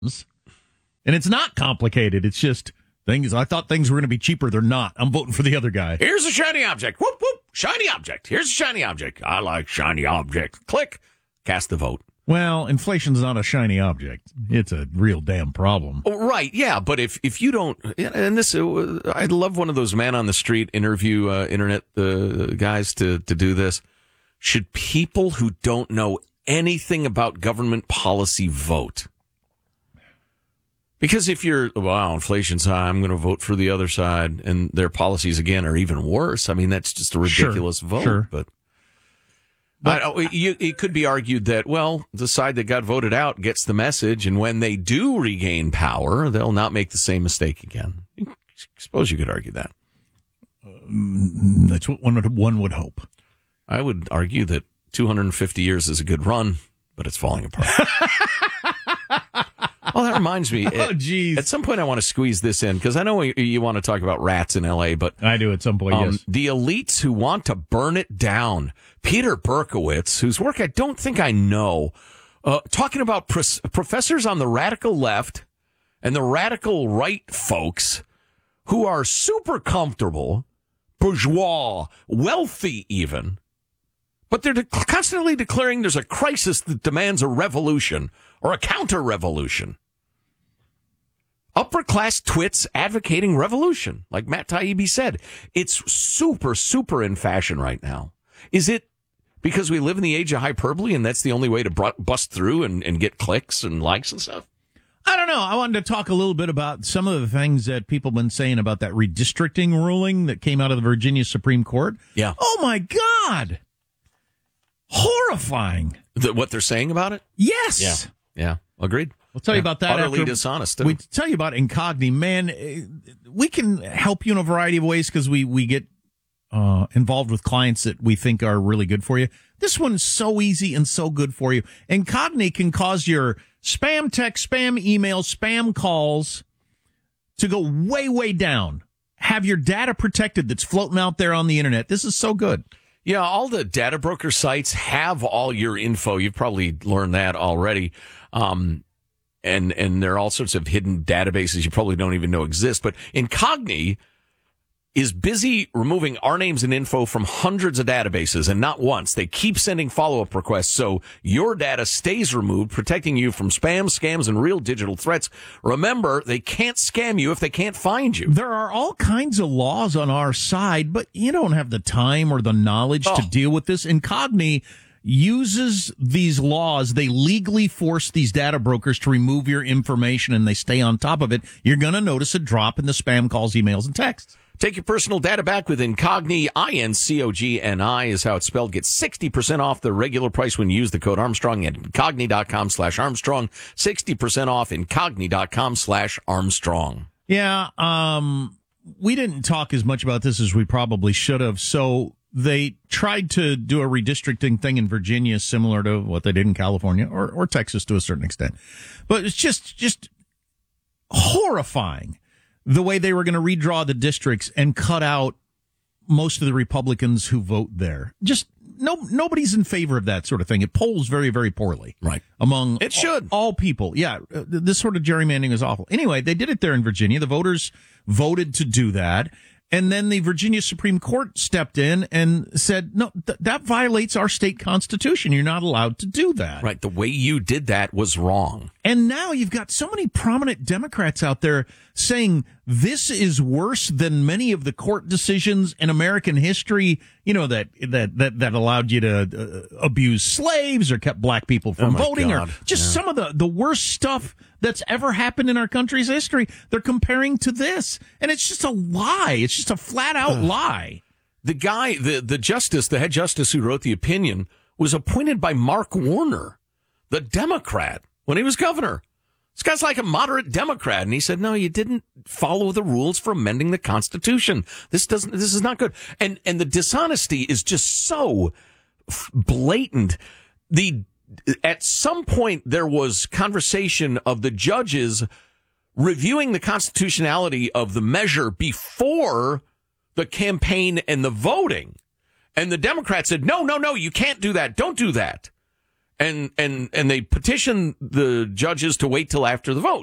And it's not complicated. It's just things. I thought things were going to be cheaper. They're not. I'm voting for the other guy. Here's a shiny object. Whoop, whoop. Shiny object. Here's a shiny object. I like shiny objects. Click. Cast the vote. Well, inflation's not a shiny object. It's a real damn problem. Oh, right, yeah, but if you don't, and this, I'd love one of those man on the street interview internet guys to do this. Should people who don't know anything about government policy vote? Because if you're, wow, inflation's high, I'm going to vote for the other side, and their policies, again, are even worse. I mean, that's just a ridiculous vote. Sure. But it could be argued that, well, the side that got voted out gets the message, and when they do regain power, they'll not make the same mistake again. I suppose you could argue that. That's what one would hope. I would argue that 250 years is a good run, but it's falling apart. Well, that reminds me. Oh, geez. At some point, I want to squeeze this in, because I know you want to talk about rats in L.A., but I do at some point, yes. The elites who want to burn it down. Peter Berkowitz, whose work I don't think I know, talking about professors on the radical left and the radical right folks who are super comfortable, bourgeois, wealthy even, but they're constantly declaring there's a crisis that demands a revolution or a counter-revolution. Upper-class twits advocating revolution, like Matt Taibbi said. It's super, super in fashion right now. Is it because we live in the age of hyperbole and that's the only way to bust through and get clicks and likes and stuff? I don't know. I wanted to talk a little bit about some of the things that people have been saying about that redistricting ruling that came out of the Virginia Supreme Court. Yeah. Oh, my God. Horrifying. What they're saying about it? Yes. Yeah. Agreed. We'll tell you about that. Utterly dishonest. We tell you about Incogni. Man, we can help you in a variety of ways because we get involved with clients that we think are really good for you. This one's so easy and so good for you. Incogni can cause your spam text, spam emails, spam calls to go way, way down. Have your data protected that's floating out there on the internet. This is so good. Yeah, all the data broker sites have all your info. You've probably learned that already. And there are all sorts of hidden databases you probably don't even know exist. But Incogni is busy removing our names and info from hundreds of databases, and not once. They keep sending follow-up requests, so your data stays removed, protecting you from spam, scams, and real digital threats. Remember, they can't scam you if they can't find you. There are all kinds of laws on our side, but you don't have the time or the knowledge to deal with this. Incogni uses these laws. They legally force these data brokers to remove your information, and they stay on top of it. You're going to notice a drop in the spam calls, emails, and texts. Take your personal data back with Incogni. Incogni is how it's spelled. Get 60% off the regular price when you use the code Armstrong at Incogni.com/Armstrong. 60% off Incogni.com/Armstrong. Yeah, we didn't talk as much about this as we probably should have. So they tried to do a redistricting thing in Virginia similar to what they did in California or Texas to a certain extent. But it's just horrifying the way they were going to redraw the districts and cut out most of the Republicans who vote there. Just nobody's in favor of that sort of thing. It polls very, very poorly. Right. Among it should. All people. Yeah. This sort of gerrymandering is awful. Anyway, they did it there in Virginia. The voters voted to do that. And then the Virginia Supreme Court stepped in and said, no, that violates our state constitution. You're not allowed to do that. Right. The way you did that was wrong. And now you've got so many prominent Democrats out there saying this is worse than many of the court decisions in American history, you know, that allowed you to abuse slaves or kept black people from voting or just some of the worst stuff that's ever happened in our country's history. They're comparing to this. And it's just a lie. It's just a flat out lie. The guy, the justice, the head justice who wrote the opinion was appointed by Mark Warner, the Democrat, when he was governor. This guy's like a moderate Democrat. And he said, no, you didn't follow the rules for amending the Constitution. This is not good. And the dishonesty is just so blatant. At some point, there was conversation of the judges reviewing the constitutionality of the measure before the campaign and the voting. And the Democrats said, no, you can't do that. Don't do that. and they petition the judges to wait till after the vote.